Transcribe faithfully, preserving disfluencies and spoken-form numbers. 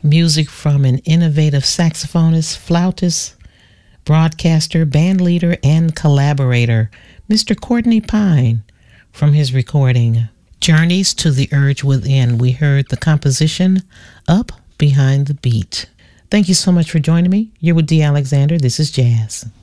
Music from an innovative saxophonist, flautist, broadcaster, band leader, and collaborator, Mister Courtney Pine. From his recording, Journeys to the Urge Within, we heard the composition Up Behind the Beat. Thank you so much for joining me. You're with Dee Alexander. This is Jazz.